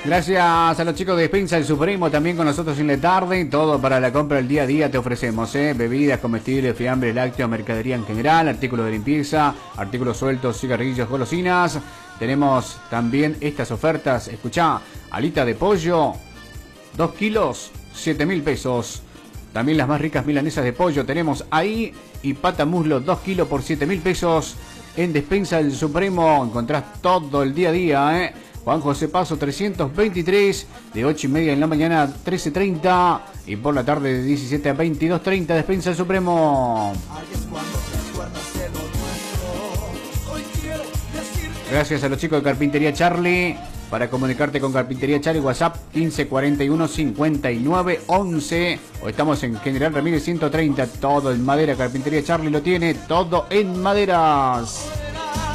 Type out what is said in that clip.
Gracias a los chicos de Despensa El Supremo, también con nosotros en la tarde. Todo para la compra del día a día te ofrecemos, bebidas, comestibles, fiambres, lácteos, mercadería en general, artículos de limpieza, artículos sueltos, cigarrillos, golosinas. Tenemos también estas ofertas. Escuchá, alita de pollo, 2 kilos, 7.000 pesos. También las más ricas milanesas de pollo tenemos ahí. Y pata muslo, 2 kilos por 7.000 pesos. En Despensa El Supremo encontrás todo el día a día, Juan José Paso 323, de 8:30 en la mañana a 13:30 y por la tarde de 17 a 22:30, Despensa El Supremo. Gracias a los chicos de Carpintería Charlie. Para comunicarte con Carpintería Charlie, WhatsApp 1541 59 11. O estamos en General Ramírez 130, todo en madera. Carpintería Charlie lo tiene, todo en maderas.